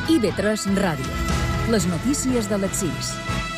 IB3 Ràdio. Les notícies de les 6.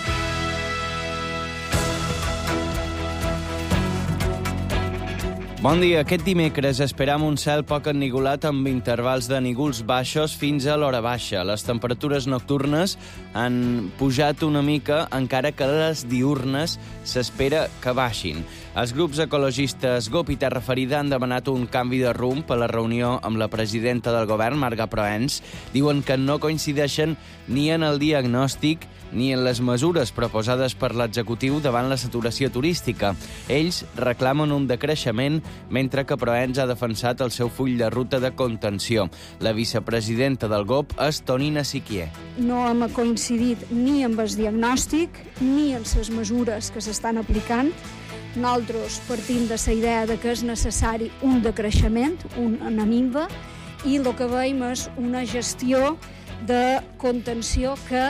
Bon dia. Aquest dimecres esperam un cel poc ennigolat amb intervals de nígols baixos fins a l'hora baixa. Les temperatures nocturnes han pujat una mica, encara que les diürnes s'espera que baixin. Els grups ecologistes GOP i Terra Ferida han demanat un canvi de rumb a la reunió amb la presidenta del govern, Marga Proens. Diuen que no coincideixen ni en el diagnòstic ni en les mesures proposades per l'executiu davant la saturació turística. Ells reclamen un decreixement, mentre que Proens ha defensat el seu full de ruta de contenció. La vicepresidenta del GOP és Tonina Siquier. No hem coincidit ni amb el diagnòstic ni en les mesures que s'estan aplicant. Nosaltres partim de la idea de que és necessari un decreixement, una minva, i el que veiem és una gestió de contenció que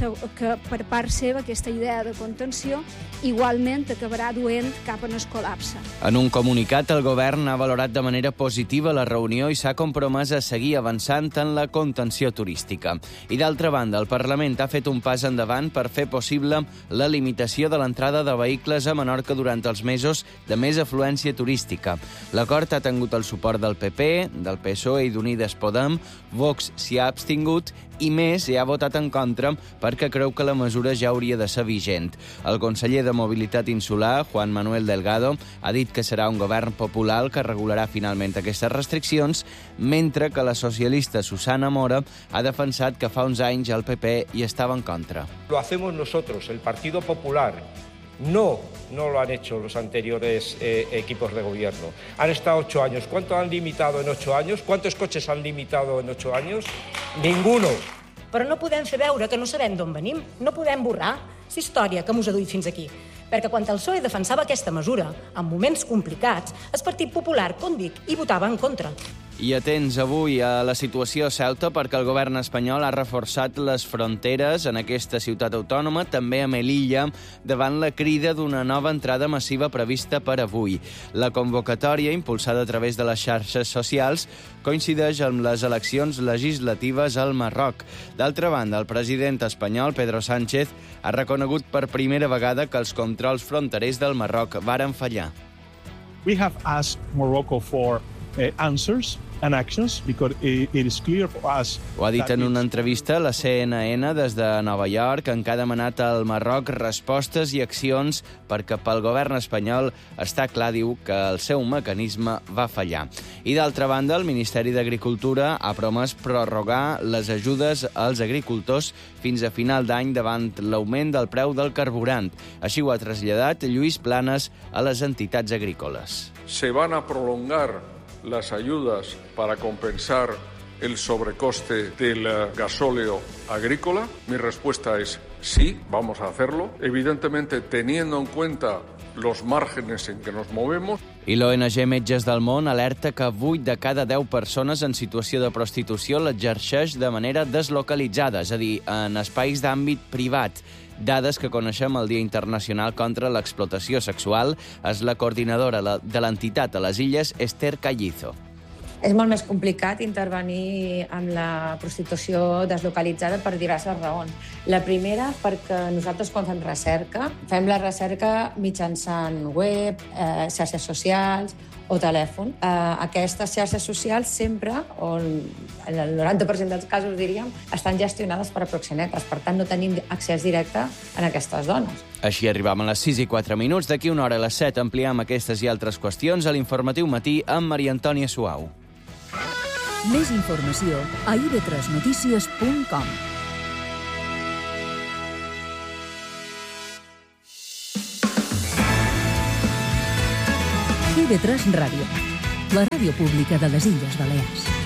per part seva aquesta idea de contenció igualment acabarà duent cap en el col·lapse. En un comunicat, el govern ha valorat de manera positiva la reunió i s'ha compromès a seguir avançant en la contenció turística. I d'altra banda, el Parlament ha fet un pas endavant per fer possible la limitació de l'entrada de vehicles a Menorca durant els mesos de més afluència turística. L'acord ha tingut el suport del PP, del PSOE i d'Unides Podem. Vox s'hi ha abstingut i més hi ha votat en contra perquè creu que la mesura ja hauria de ser vigent. El conseller de Mobilitat Insular, Juan Manuel Delgado, ha dit que serà un govern popular que regularà finalment aquestes restriccions, mentre que la socialista Susana Mora ha defensat que fa uns anys el PP hi estava en contra. Lo hacemos nosotros, el Partido Popular. No lo han hecho los anteriores equipos de gobierno. Han estado 8 años. ¿Cuánto han limitado en 8 años? ¿Cuántos coches han limitado en 8 años? Ninguno. Però no podem fer veure que no sabem d'on venim. No podem borrar la història que mos ha duit fins aquí. Perquè quan el PSOE defensava aquesta mesura, en moments complicats, el Partit Popular, com dic, hi votava en contra. I atents avui a la situació a Ceuta perquè el govern espanyol ha reforçat les fronteres en aquesta ciutat autònoma, també a Melilla, davant la crida d'una nova entrada massiva prevista per avui. La convocatòria, impulsada a través de les xarxes socials, coincideix amb les eleccions legislatives al Marroc. D'altra banda, el president espanyol, Pedro Sánchez, ha reconegut per primera vegada que els controls fronterers del Marroc varen fallar. We have asked Morocco for answers and actions because it is clear for us. Ho ha dit en una entrevista a la CNN des de Nova York, en què ha demanat al Marroc respostes i accions perquè pel govern espanyol està clar, diu, que el seu mecanisme va fallar. I d'altra banda, el Ministeri d'Agricultura ha promès prorrogar les ajudes als agricultors fins a final d'any davant l'augment del preu del carburant. Així ho ha traslladat Lluís Planes a les entitats agrícoles. Se van a prolongar las ayudas para compensar el sobrecoste del gasóleo agrícola? Mi respuesta es sí, vamos a hacerlo. Evidentemente, teniendo en cuenta los márgenes en que nos movemos. I l'ONG Metges del Món alerta que 8 de cada 10 persones en situació de prostitució l'exerceix de manera deslocalitzada, és a dir, en espais d'àmbit privat. Dades que coneixem el Dia Internacional contra l'Explotació Sexual. És la coordinadora de l'entitat a les Illes, Esther Callizo. És molt més complicat intervenir amb la prostitució deslocalitzada per diverses raons. La primera, perquè nosaltres quan fem la recerca mitjançant web, xarxes socials o telèfon. Aquestes xarxes socials sempre, o en el 90% dels casos, diríem, estan gestionades per proxenetes. Per tant, no tenim accés directe a aquestes dones. Així arribam a les 6:04. D'aquí una hora a les 7 ampliem aquestes i altres qüestions a l'Informatiu Matí amb Maria Antònia Suau. Més informació a ib3notícies.com. IB3 Ràdio, la ràdio pública de les Illes Balears.